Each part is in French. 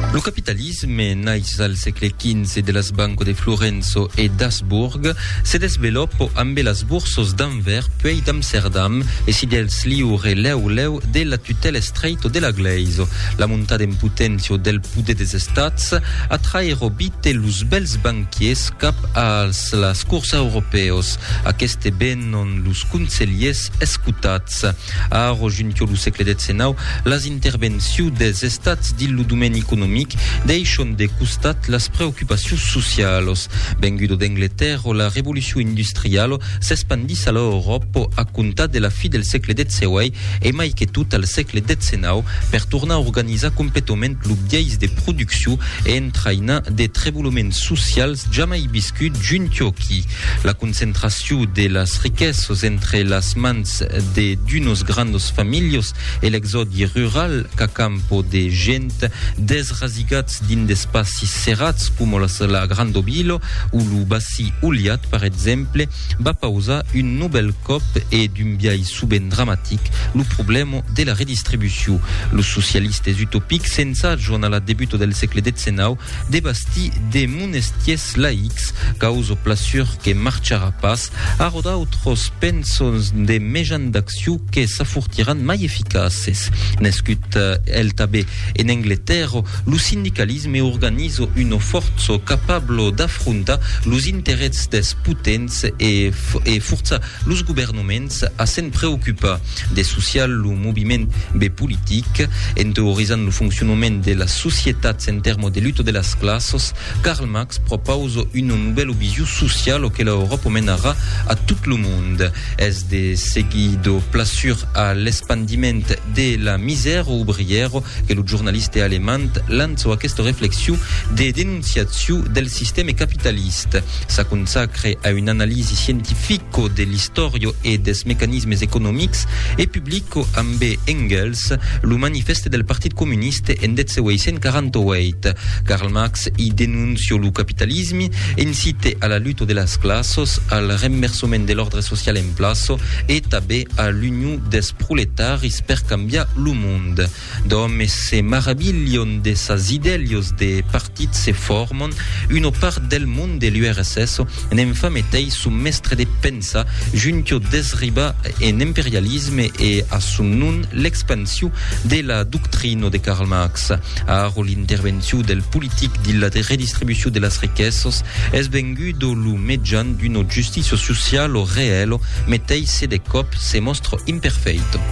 Lo capitalisme naix al segle XV de las Banco de Florenzo e d'Habsburg se desveloppo ambe las bursos d'Anvers puei d'Amsterdam e si dels liure leu de la tutela estreito de la Gleiso. La montata in potenzio del pude des estats attraero bite lus bels banquiers cap als las curs europeos. Aqueste benon lus conseliers escutats. Aro juntio lu segle XIX las intervenziu des estats dillu domaine economic deixon de costat las preoccupacions socialos. Vengudo d'Angleterra, la revolució industrial s'espandís a l'Europa a comptar de la fi del segle XVIII e mai que tot al segle XIX per tornar a organitzar completament l'obdiais de producció e entrainar de treboloments socials jamais viscut juntio aquí. La concentració de las riquesos entre las mans de d'unos grandos familios e l'exodi rural ca campo de gent desrasigats din d'espacis serrats com la Grande Bilo ou lo Bassi Uliat, per exemple, va causar un nouvel cop e d'un biais suben dramatic lo problema de la redistribució. Los socialistes utopics s'ensagen a la debut del segle XIX de bastir de monestiers laics causa plaçur que marcharà pas a rodar otros pensos de mejan d'acció que s'afurtiran mai eficaces. Nascut el tabé en Angleterra, lo sindicalisme organiza una forza capable d'affrontar los interessos des potents e forçar los governaments a se'n preocupar de social lo moviment be politic, en teorizant lo funcionament de las societats en termes de lluita de las classes. Karl Marx proposa una nouvelle visió social que l'Europa menarà a tot lo món. És de seguido plaçur a l'expandiment de la misère ouvrière que lo giornalista alemán lança aquesta reflexió de denunciació del sistema capitalista. Se consacre a una analisi científica de l'història e des mecanismes econòmics e publica amb Engels lo manifeste del Partit Comunista en 1948. Karl Marx hi denuncia lo capitalisme, incite a la lluita de las classes, al renversament de l'ordre social en place e també a l'unió des proletaris per canviar lo món. D'homes se maravillen de sas idelios de partits se formen, una part del món de l'URSS n'enfametei su mestre de pensa juntio desriba en imperialisme e a son nun l'expansió de la doctrina de Karl Marx. Aro l'intervenció del politic de la redistribució de las riquesos és vengudo lo median d'una justícia social real, metei se de cop se mostra imperfeito.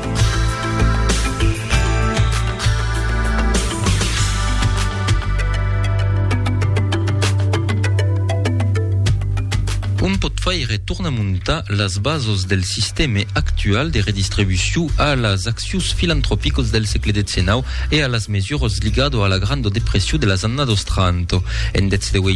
Un pot faire torna a muntar las bases del sistema actual de redistribució a las accions filantrópicos del segle XIX e a las mesures ligado a la Grande Depressió de las annados 30. En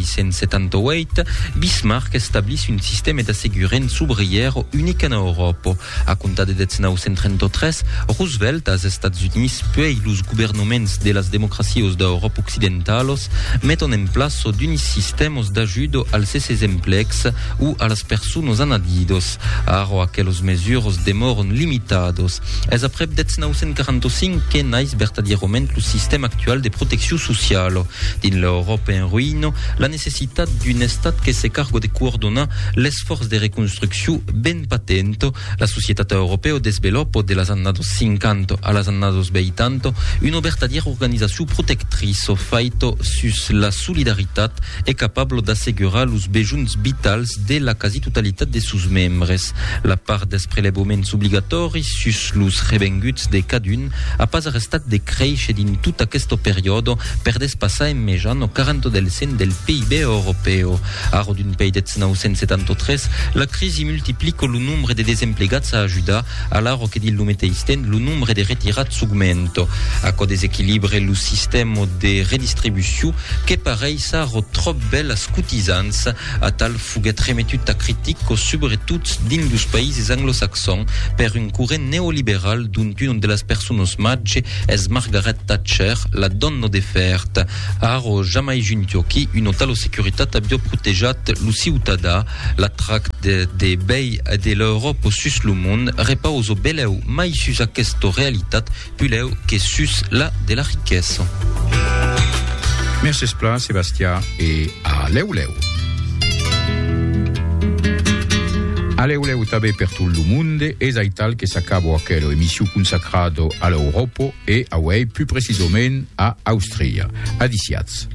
1978, Bismarck establís un sistema d'assegurança obrière únic en Europa. A comptar de 1933, Roosevelt als Estats Units puei los governaments de las democracies d'Europa occidentalos meton en place d'unis sistemes d'ajuda als exemplex ou a las personas anadidos. Aro aqueles mesures demoran limitados. Es aprep 1945 que naix vertadierament lo sistema actual de protecció social. Din l'Europa en ruïna, la necessitat d'un estat que se cargo de coordonar l'esforç de reconstrucció ben patento. La societat europea desvelopa de las annados 50 a las annados 80 una vertadiera organizació protectrice faito sus la solidaritat e capable d'assegurar los bejuns vitals de la quasi-totalitat de sus membres. La part des prelevaments obligatoris sus los revenguts de cadun a pas restat de créixer din tot aquesta periodo per despassar en mejan o 40% del PIB europeu. Aro d'un pays de 1973, la crisi multiplica lo nombre de desemplegats a ajudar, alaro que dil lo meteisten lo nombre de retirats augmenta. Aco desequilibre lo sistema de redistribució que pareix aro trop bel as cotizants a tal fuguet remetut a critico sobretot din los països anglosaxons per un corrent neoliberal d'on una de las personas magge és Margaret Thatcher, la donna de fert. Aro jamais juntio qui una tala securitat abbia protejat lo ciutadà, la tracte de bei de l'Europa sus lo món repauso beleu mai sus aquesta realitat puleu que sus la de la riquesa. Merci Spla, Sébastien e a Leu Leu. A Leu Leu també per tutto il mondo, esaital che s'acaba aquella emissione consacrata all'Europa e a più precisamente a Austria. Adiciats.